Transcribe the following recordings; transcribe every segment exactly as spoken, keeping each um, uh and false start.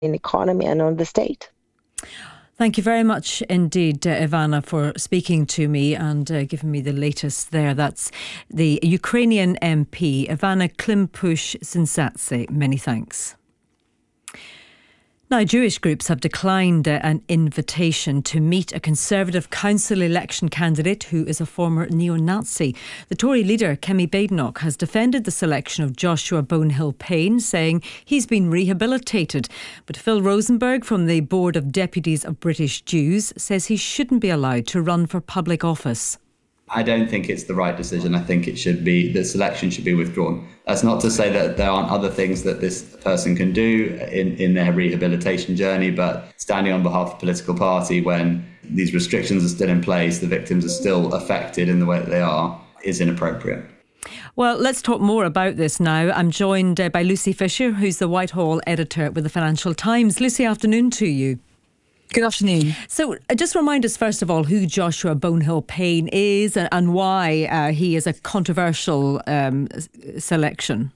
economy and on the state. Thank you very much indeed, uh, Ivana, for speaking to me and uh, giving me the latest there. That's the Ukrainian M P, Ivana Klimpush-Synsatse. Many thanks. Now, Jewish groups have declined uh, an invitation to meet a Conservative council election candidate who is a former neo-Nazi. The Tory leader, Kemi Badenoch, has defended the selection of Joshua Bonehill-Payne, saying he's been rehabilitated. But Phil Rosenberg from the Board of Deputies of British Jews says he shouldn't be allowed to run for public office. I don't think it's the right decision. I think it should be, the selection should be withdrawn. That's not to say that there aren't other things that this person can do in, in their rehabilitation journey, but standing on behalf of a political party when these restrictions are still in place, the victims are still affected in the way that they are, is inappropriate. Well, let's talk more about this now. I'm joined uh, by Lucy Fisher, who's the Whitehall editor with the Financial Times. Lucy, afternoon to you. Good afternoon. So uh, just remind us, first of all, who Joshua Bonehill-Payne is and, and why uh, he is a controversial um, selection.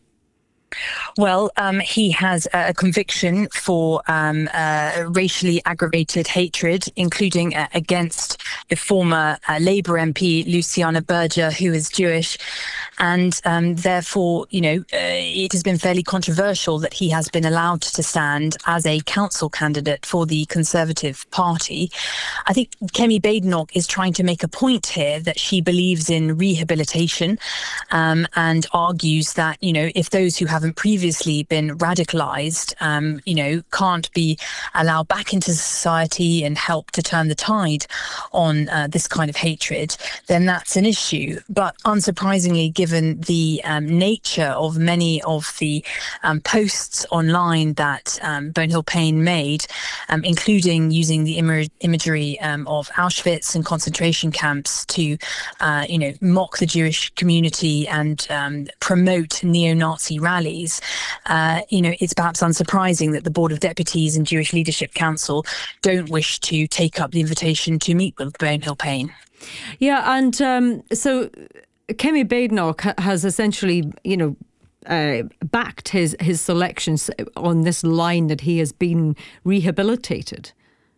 Well, um, he has a conviction for um, uh, racially aggravated hatred, including uh, against the former uh, Labour M P, Luciana Berger, who is Jewish. And um, therefore, you know, uh, it has been fairly controversial that he has been allowed to stand as a council candidate for the Conservative Party. I think Kemi Badenoch is trying to make a point here that she believes in rehabilitation um, and argues that, you know, if those who haven't previously been radicalised, um, you know, can't be allowed back into society and help to turn the tide on uh, this kind of hatred, then that's an issue. But unsurprisingly, given given the um, nature of many of the um, posts online that um, Bonehill-Payne made, um, including using the im- imagery um, of Auschwitz and concentration camps to, uh, you know, mock the Jewish community and um, promote neo-Nazi rallies, uh, you know, it's perhaps unsurprising that the Board of Deputies and Jewish Leadership Council don't wish to take up the invitation to meet with Bonehill-Payne. Yeah, and um, so Kemi Badenoch has essentially, you know, uh, backed his, his selections on this line that he has been rehabilitated.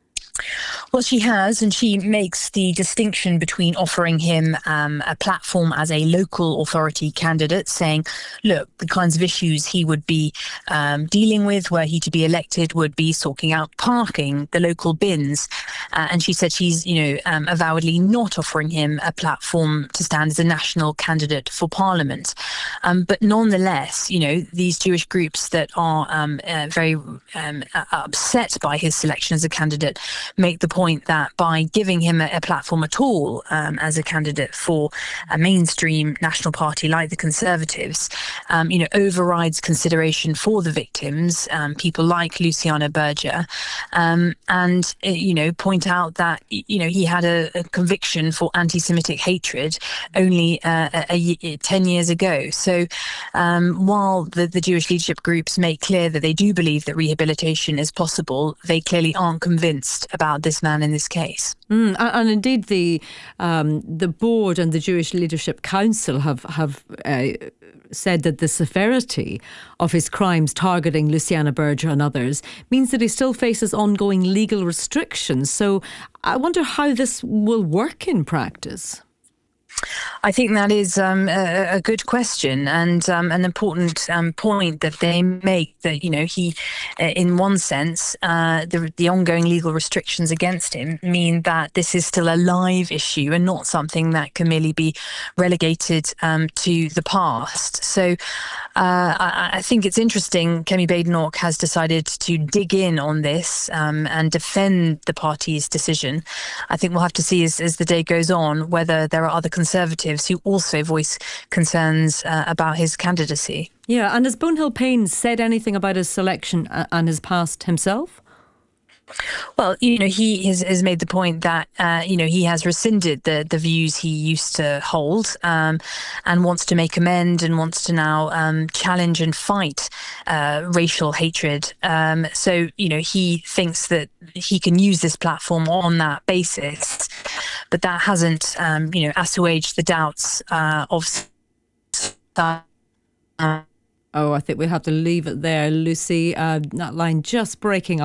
Well, she has, and she makes the distinction between offering him um, a platform as a local authority candidate, saying, look, the kinds of issues he would be um, dealing with were he to be elected would be sorting out parking, the local bins. Uh, and she said she's, you know, um, avowedly not offering him a platform to stand as a national candidate for Parliament. Um, but nonetheless, you know, these Jewish groups that are um, uh, very um, upset by his selection as a candidate make the point that by giving him a, a platform at all um, as a candidate for a mainstream national party like the Conservatives, um, you know, overrides consideration for the victims, um, people like Luciana Berger, um, and, uh, you know, point out that, you know, he had a, a conviction for anti-Semitic hatred only uh, a, a, ten years ago. So um, while the, the Jewish leadership groups make clear that they do believe that rehabilitation is possible, they clearly aren't convinced about this man in this case. Mm, and, and indeed, the um, the board and the Jewish Leadership Council have have uh, said that the severity of his crimes targeting Luciana Berger and others means that he still faces ongoing legal restrictions. So I wonder how this will work in practice. I think that is um, a, a good question and um, an important um, point that they make, that, you know, he, in one sense, uh, the, the ongoing legal restrictions against him mean that this is still a live issue and not something that can merely be relegated um, to the past. So uh, I, I think it's interesting Kemi Badenoch has decided to dig in on this um, and defend the party's decision. I think we'll have to see as, as the day goes on whether there are other Conservatives who also voice concerns uh, about his candidacy. Yeah, and has Bonehill-Payne said anything about his selection and his past himself? Well, you know, he has, has made the point that, uh, you know, he has rescinded the, the views he used to hold um, and wants to make amend and wants to now um, challenge and fight uh, racial hatred. Um, so, you know, he thinks that he can use this platform on that basis, but that hasn't, um, you know, assuaged the doubts uh, of... Uh, oh, I think we'll have to leave it there, Lucy. Uh, that line just breaking up.